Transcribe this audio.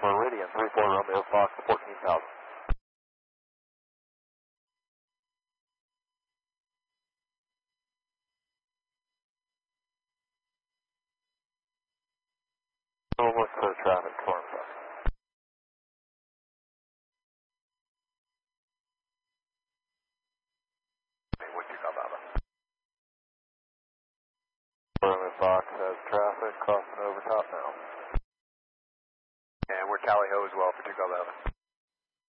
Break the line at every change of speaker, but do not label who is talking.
Meridian 34 Romeo Fox 14,000. Almost clear traffic, form Fox. What you got about it? Romeo Fox has traffic crossing over top now. And we're Tally Ho as well for 2 Golf.